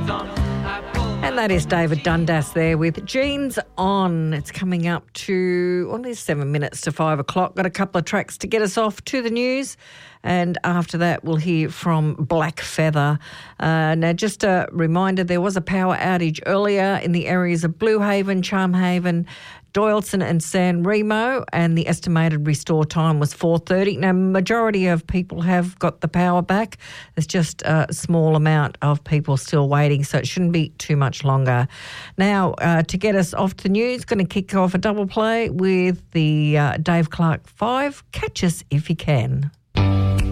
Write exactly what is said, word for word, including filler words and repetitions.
And that is David Dundas there with Jeans On. It's coming up to only seven minutes to five o'clock. Got a couple of tracks to get us off to the news. And after that, we'll hear from Black Feather. Uh, now, just a reminder, there was a power outage earlier in the areas of Blue Haven, Charmhaven, Doyleson and San Remo, and the estimated restore time was four thirty. Now, majority of people have got the power back. There's just a small amount of people still waiting, so it shouldn't be too much longer. Now, uh, to get us off the news, going to kick off a double play with the uh, Dave Clark five. Catch us if you can.